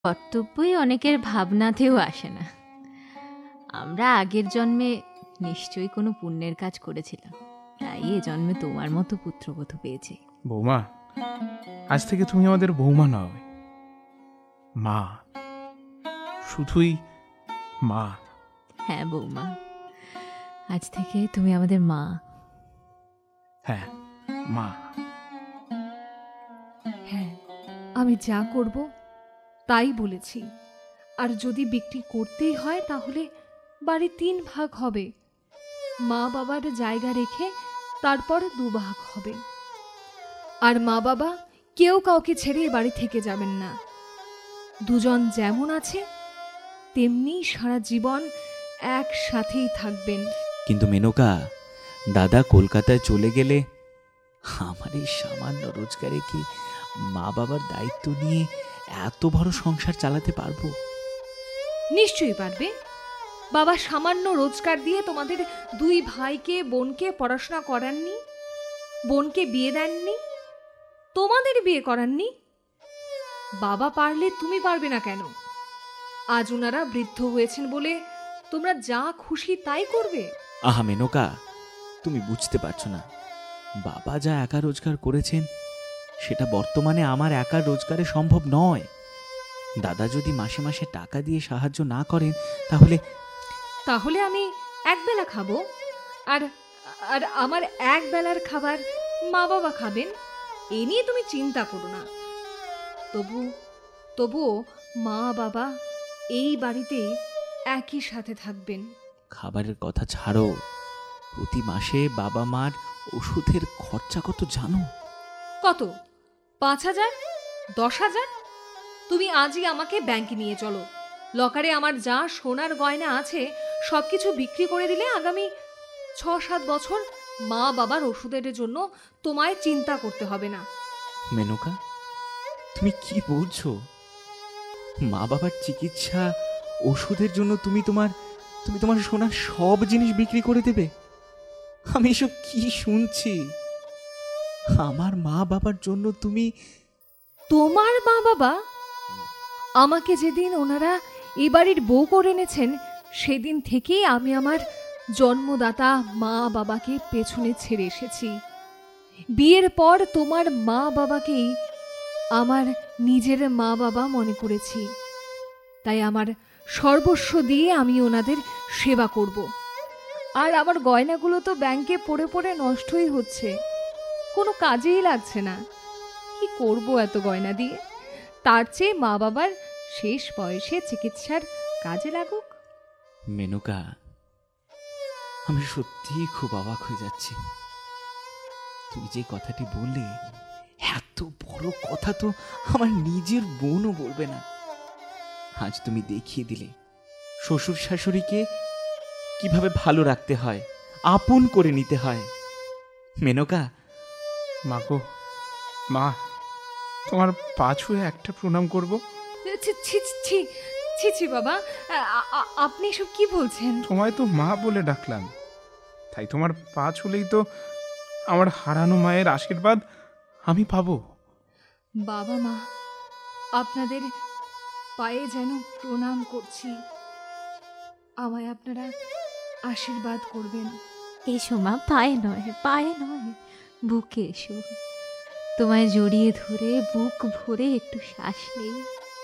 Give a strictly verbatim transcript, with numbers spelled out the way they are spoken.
কর্তব্যই অনেকের ভাবনাতেও আসে না। আমরা আগের জন্মে নিশ্চয়ই কোনো পুণ্যের কাজ করেছিলাম, তাই এ জন্মে তোমার মতো পুত্রবধূ পেয়েছি। বৌমা, আজ থেকে তুমি আমাদের বৌমা নও, মা, শুধুই মা। হ্যাঁ বৌমা, আজ থেকে তুমি আমাদের মা। হ্যাঁ মা। হ্যাঁ, আমি যা করব তাই বলেছি। আর যদি বিক্রি করতেই হয় তাহলে বাড়ি তিন ভাগ হবে, মা বাবার জায়গা রেখে তারপর দুভাগ হবে। আর মা বাবা কেউ কাউকে ছেড়ে বাড়ি থেকে যাবেন না। দুজন যেমন আছে তেমনি সারা জীবন একসাথেই থাকবেন। কিন্তু মেনকা, দাদা কলকাতায় চলে গেলে আমার এই সামান্য রোজগারে কি মা বাবার দায়িত্ব নিয়ে এত বড় সংসার চালাতে পারবো? নিশ্চয়ই পারবে। বাবা সামান্য রোজগার দিয়ে তোমাদের দুই ভাইকে বোনকে পড়াশোনা করাননি, বোনকে বিয়ে দেননি, তোমাদের বিয়ে করাননি। বাবা পারলে তুমি পারবে না কেন? আজ ওনারা বৃদ্ধ হয়েছেন বলে তোমরা যা খুশি তাই করবে। আহা মেনকা, তুমি বুঝতে পারছো না, বাবা যা একা রোজগার করেছেন সেটা বর্তমানে আমার একার রোজগারে সম্ভব নয়। দাদা যদি মাসে মাসে টাকা দিয়ে সাহায্য না করেন তাহলে তাহলে আমি একবেলা খাবো, আর আর আমার এক বেলার খাবার মা বাবা খাবেন। এ নিয়ে তুমি চিন্তা করো না। তবু তবুও মা বাবা এই বাড়িতে একই সাথে থাকবেন। খাবারের কথা ছাড়ো, প্রতি মাসে বাবা মার ওষুধের খরচা কত জানো? কত? পাঁচ হাজার? দশ হাজার? তুমি আজই আমাকে ব্যাংকে নিয়ে চলো। লকারে আমার যা সোনার গয়না আছে সবকিছু বিক্রি করে দিলে আগামী ছ সাত বছর মা বাবার ওষুধের জন্য তোমায় চিন্তা করতে হবে না। মেনকা, তুমি কি বলছো? মা বাবার চিকিৎসা ওষুধের জন্য তুমি তোমার তুমি তোমার সোনার সব জিনিস বিক্রি করে দেবে? আমি এসব কি শুনছি? আমার মা বাবার জন্য তুমি? তোমার মা বাবা? আমাকে যেদিন ওনারা এ বাড়ির বউ করে এনেছেন সেদিন থেকেই আমি আমার জন্মদাতা মা বাবাকে পেছনে ছেড়ে এসেছি। বিয়ের পর তোমার মা বাবাকেই আমার নিজের মা বাবা মনে করেছি। তাই আমার সর্বস্ব দিয়ে আমি ওনাদের সেবা করব। আর আমার গয়নাগুলো তো ব্যাংকে পড়ে পড়ে নষ্টই হচ্ছে, কোনো কাজেই লাগছে না। কি করব এত গয়না দিয়ে? তার চেয়ে মা বাবার শেষ বয়সে চিকিৎসার কাজে লাগুক। মেনকা, আমি সত্যিই খুব অবাক হয়ে যাচ্ছি। তুমি যে কথাটি বললে, এত বড় কথা তো আমার নিজের বোনও বলবে না। আজ তুমি দেখিয়ে দিলে শ্বশুর শাশুড়িকে কিভাবে ভালো রাখতে হয়, আপন করে নিতে হয়। মেনকা, মা গো, মা, তোমার পা ছুঁয়ে একটা প্রণাম করব। ছি ছি ছি ছি ছি বাবা, আ- আ- আপনি এসব কি বলছেন? তোমায় তো মা বলে ডাকলাম, তাই তোমার পা ছুলেই তো আমার হারানো মায়ের আশীর্বাদ আমি পাবো। বাবা মা আপনাদের পায়ে যেন প্রণাম করছি, আমায় আপনারা আশীর্বাদ করবেন। এসো মা, পায়ে নয়, পায়ে নয়, বুকে এসো। তোমায় জড়িয়ে ধরে বুক ভরে একটু শ্বাস নেই।